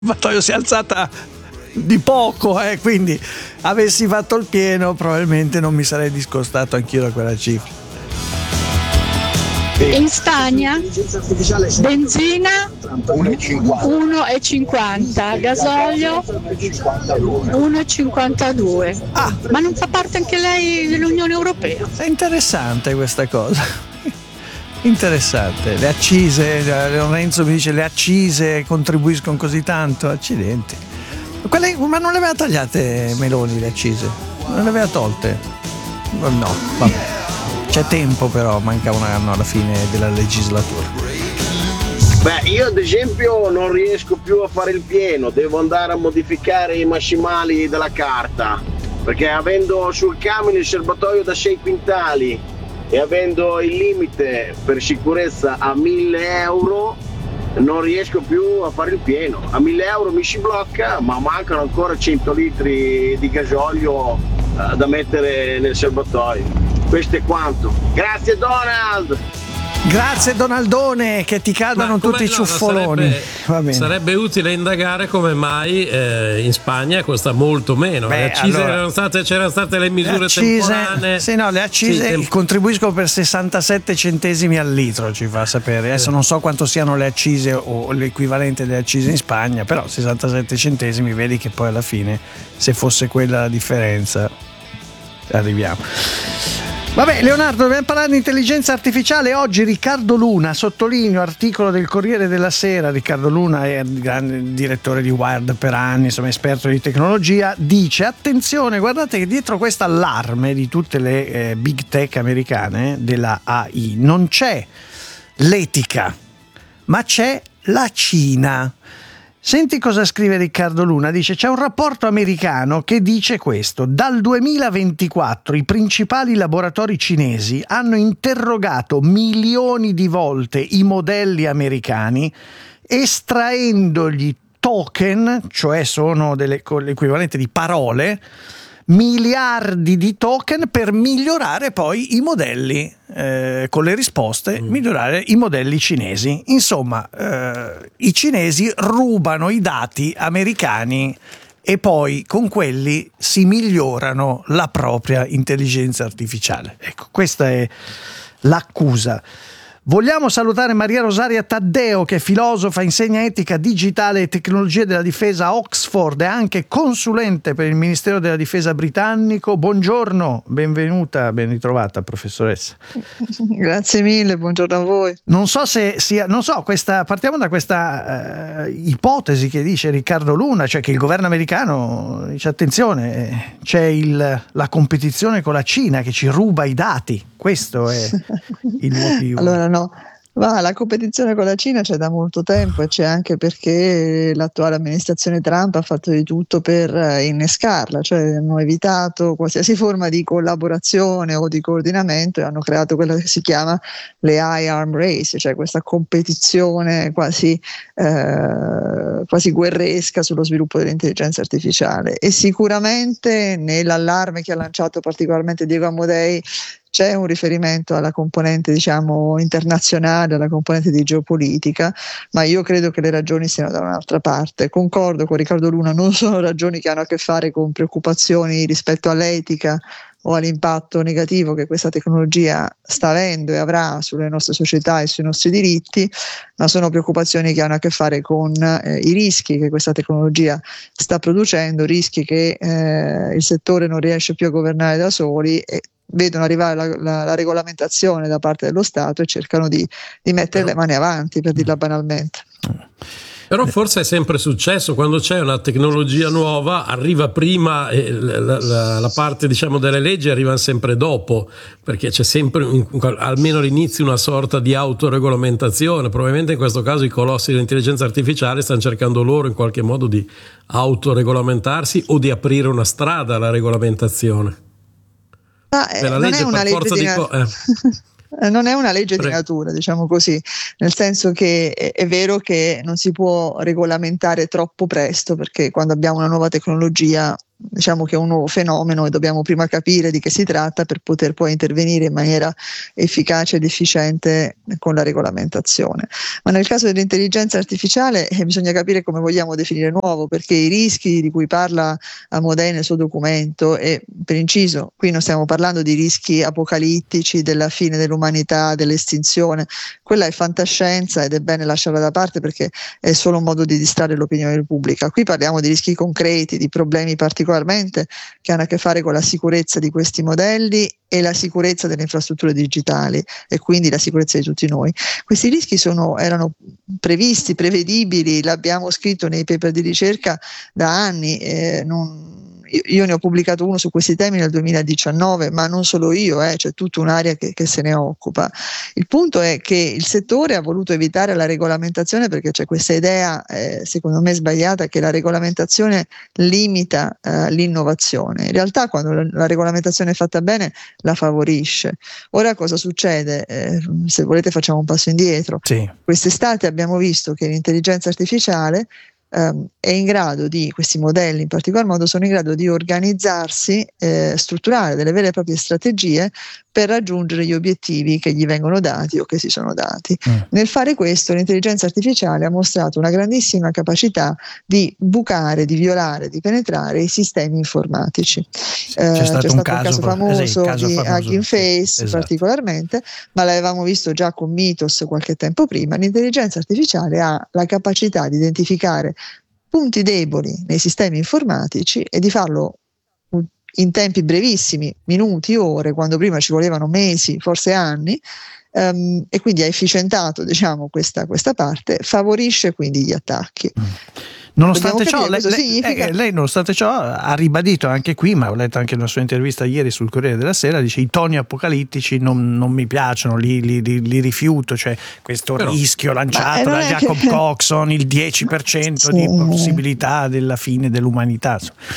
serbatoio si è alzata di poco, quindi avessi fatto il pieno probabilmente non mi sarei discostato anch'io da quella cifra. In Spagna benzina 1,50, gasolio 1,52. Ma non fa parte anche lei dell'Unione Europea? È interessante questa cosa. Interessante. Le accise, Lorenzo mi dice le accise contribuiscono così tanto, accidenti. Ma non le aveva tagliate Meloni le accise? Non le aveva tolte? No, vabbè. C'è tempo però, manca un anno alla fine della legislatura. Beh, io ad esempio non riesco più a fare il pieno, devo andare a modificare i massimali della carta, perché avendo sul camion il serbatoio da 6 quintali e avendo il limite per sicurezza a 1.000 euro non riesco più a fare il pieno. A 1.000 euro mi si blocca, ma mancano ancora 100 litri di gasolio da mettere nel serbatoio. Questo è quanto. Grazie Donald! Grazie Donaldone, che ti cadano tutti i ciuffoloni. Sarebbe utile indagare come mai in Spagna costa molto meno. Le accise c'erano state le misure temporanee. Sì, no, le accise contribuiscono per 67 centesimi al litro, ci fa sapere. Adesso non so quanto siano le accise o l'equivalente delle accise in Spagna, però 67 centesimi, vedi che poi alla fine, se fosse quella la differenza, arriviamo. Vabbè, Leonardo, dobbiamo parlare di intelligenza artificiale. Oggi Riccardo Luna, sottolineo, articolo del Corriere della Sera. Riccardo Luna è il grande direttore di Wired per anni, insomma esperto di tecnologia, dice: attenzione, guardate che dietro questo allarme di tutte le big tech americane della AI non c'è l'etica, ma c'è la Cina. Senti cosa scrive Riccardo Luna, dice: c'è un rapporto americano che dice questo: dal 2024 i principali laboratori cinesi hanno interrogato milioni di volte i modelli americani, estraendogli token, cioè sono l'equivalente di parole, miliardi di token per migliorare poi i modelli, con le risposte migliorare i modelli cinesi. Insomma, i cinesi rubano i dati americani e poi con quelli si migliorano la propria intelligenza artificiale. Ecco, questa è l'accusa. Vogliamo salutare Maria Rosaria Taddeo, che è filosofa, insegna etica digitale e tecnologie della difesa a Oxford e anche consulente per il Ministero della Difesa britannico. Buongiorno, benvenuta, ben ritrovata professoressa. Grazie mille, buongiorno a voi. Non so se sia, partiamo da questa ipotesi che dice Riccardo Luna, cioè che il governo americano dice: attenzione, c'è la competizione con la Cina che ci ruba i dati. Questo è il motivo. Allora no, la competizione con la Cina c'è da molto tempo e c'è anche perché l'attuale amministrazione Trump ha fatto di tutto per innescarla, cioè hanno evitato qualsiasi forma di collaborazione o di coordinamento e hanno creato quella che si chiama le AI Arm Race, cioè questa competizione quasi guerresca sullo sviluppo dell'intelligenza artificiale. E sicuramente nell'allarme che ha lanciato particolarmente Diego Amodei c'è un riferimento alla componente, diciamo, internazionale, alla componente di geopolitica, ma io credo che le ragioni siano da un'altra parte. Concordo con Riccardo Luna, non sono ragioni che hanno a che fare con preoccupazioni rispetto all'etica o all'impatto negativo che questa tecnologia sta avendo e avrà sulle nostre società e sui nostri diritti, ma sono preoccupazioni che hanno a che fare con i rischi che questa tecnologia sta producendo, rischi che il settore non riesce più a governare da soli e vedono arrivare la regolamentazione da parte dello Stato e cercano di mettere le mani avanti, per dirla banalmente. Però forse è sempre successo, quando c'è una tecnologia nuova arriva prima e la parte, diciamo, delle leggi arriva sempre dopo, perché c'è sempre almeno all'inizio una sorta di autoregolamentazione. Probabilmente in questo caso i colossi dell'intelligenza artificiale stanno cercando loro in qualche modo di autoregolamentarsi o di aprire una strada alla regolamentazione. Non è una legge di non è una legge di natura, diciamo così, nel senso che è vero che non si può regolamentare troppo presto, perché quando abbiamo una nuova tecnologia diciamo che è un nuovo fenomeno e dobbiamo prima capire di che si tratta per poter poi intervenire in maniera efficace ed efficiente con la regolamentazione. Ma nel caso dell'intelligenza artificiale bisogna capire come vogliamo definire nuovo, perché i rischi di cui parla Amodei nel suo documento, e per inciso qui non stiamo parlando di rischi apocalittici della fine dell'umanità, dell'estinzione, quella è fantascienza ed è bene lasciarla da parte perché è solo un modo di distrarre l'opinione pubblica. Qui parliamo di rischi concreti, di problemi particolarmente che hanno a che fare con la sicurezza di questi modelli e la sicurezza delle infrastrutture digitali e quindi la sicurezza di tutti noi. Questi rischi erano previsti, prevedibili, l'abbiamo scritto nei paper di ricerca da anni, io ne ho pubblicato uno su questi temi nel 2019, ma non solo io, c'è tutta un'area che se ne occupa. Il punto è che il settore ha voluto evitare la regolamentazione perché c'è questa idea, secondo me sbagliata, che la regolamentazione limita l'innovazione. In realtà quando la regolamentazione è fatta bene la favorisce. Ora cosa succede? Se volete facciamo un passo indietro. Sì. Quest'estate abbiamo visto che l'intelligenza artificiale è in grado questi modelli in particolar modo sono in grado di organizzarsi, strutturare delle vere e proprie strategie per raggiungere gli obiettivi che gli vengono dati o che si sono dati. Nel fare questo l'intelligenza artificiale ha mostrato una grandissima capacità di bucare, di violare, di penetrare i sistemi informatici. C'è stato un caso famoso di Hugging Face, esatto, particolarmente, ma l'avevamo visto già con Mythos qualche tempo prima. L'intelligenza artificiale ha la capacità di identificare punti deboli nei sistemi informatici e di farlo in tempi brevissimi, minuti, ore, quando prima ci volevano mesi, forse anni, e quindi ha efficientato, diciamo, questa parte, favorisce quindi gli attacchi. Nonostante ciò, lei nonostante ciò ha ribadito anche qui, ma ho letto anche una sua intervista ieri sul Corriere della Sera, dice i toni apocalittici non mi piacciono, li rifiuto, cioè questo rischio lanciato da Jacob Coxon, il 10% di possibilità della fine dell'umanità.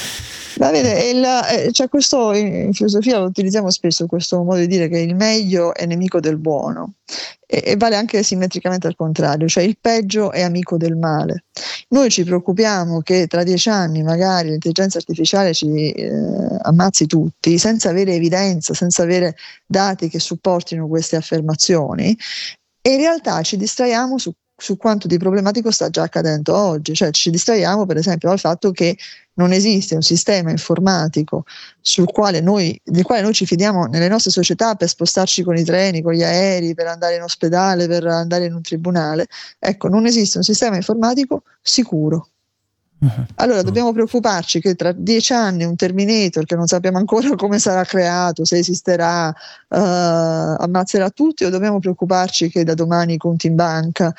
Va bene, c'è questo, in filosofia lo utilizziamo spesso questo modo di dire che il meglio è nemico del buono e vale anche simmetricamente al contrario, cioè il peggio è amico del male. Noi ci preoccupiamo che tra 10 anni magari l'intelligenza artificiale ci ammazzi tutti senza avere evidenza, senza avere dati che supportino queste affermazioni, e in realtà ci distraiamo su quanto di problematico sta già accadendo oggi, cioè ci distraiamo per esempio dal fatto che non esiste un sistema informatico del quale noi ci fidiamo nelle nostre società per spostarci con i treni, con gli aerei, per andare in ospedale, per andare in un tribunale. Ecco, non esiste un sistema informatico sicuro. Allora dobbiamo preoccuparci che tra 10 anni un Terminator, che non sappiamo ancora come sarà creato, se esisterà, ammazzerà tutti, o dobbiamo preoccuparci che da domani i conti in banca,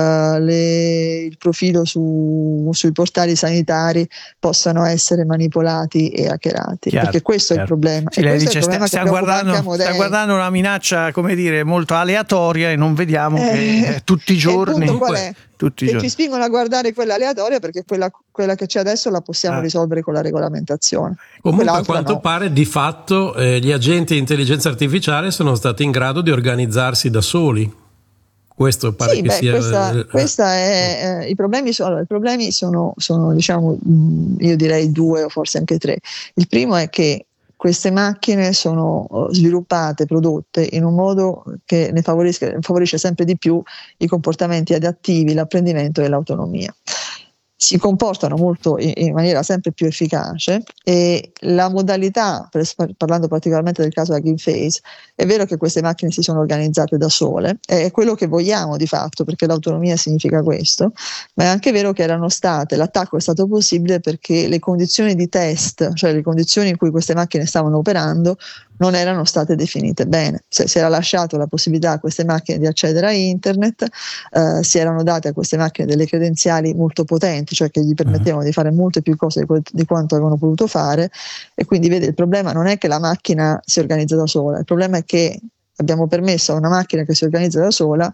il profilo sui portali sanitari possano essere manipolati e hackerati? Chiaro, perché questo è il problema. Sì, lei dice sta guardando una minaccia, come dire, molto aleatoria e non vediamo che tutti i giorni. Qual è? Ci spingono a guardare quella aleatoria perché quella che c'è adesso la possiamo risolvere con la regolamentazione. Comunque a quanto pare di fatto gli agenti di intelligenza artificiale sono stati in grado di organizzarsi da soli. Questo pare che sia questa è i problemi sono diciamo, io direi 2 o forse anche 3. Il primo è che queste macchine sono sviluppate, prodotte in un modo che ne favorisce sempre di più i comportamenti adattivi, l'apprendimento e l'autonomia. Si comportano molto in maniera sempre più efficace, e la modalità, parlando particolarmente del caso Hugging Face, è vero che queste macchine si sono organizzate da sole, è quello che vogliamo di fatto, perché l'autonomia significa questo, ma è anche vero che l'attacco è stato possibile perché le condizioni di test, cioè le condizioni in cui queste macchine stavano operando, non erano state definite bene. Si era lasciato la possibilità a queste macchine di accedere a internet, si erano date a queste macchine delle credenziali molto potenti, cioè che gli permettevano di fare molte più cose di quanto avevano potuto fare, e quindi vede, il problema non è che la macchina si organizza da sola, il problema è che abbiamo permesso a una macchina che si organizza da sola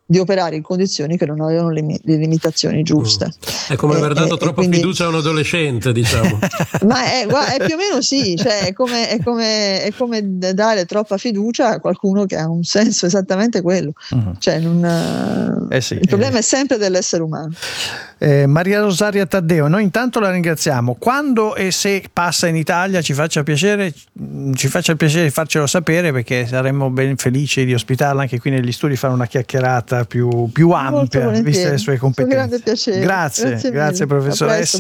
di operare in condizioni che non avevano le limitazioni giuste. È come aver dato troppa fiducia a un adolescente, diciamo. Ma è più o meno sì, cioè è come dare troppa fiducia a qualcuno che ha un senso esattamente quello. Cioè il problema è sempre dell'essere umano. Maria Rosaria Taddeo, noi intanto la ringraziamo. Quando e se passa in Italia ci faccia il piacere di farcelo sapere, perché saremmo ben felici di ospitarla anche qui negli studi, fare una chiacchierata più ampia, viste le sue competenze. Con grande piacere. Grazie professoressa.